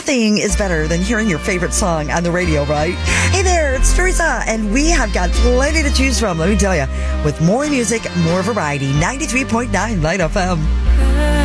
nothing is better than hearing your favorite song on the radio, right? Hey there, it's Teresa, and we have got plenty to choose from, let me tell you. With more music, more variety, 93.9 Light FM.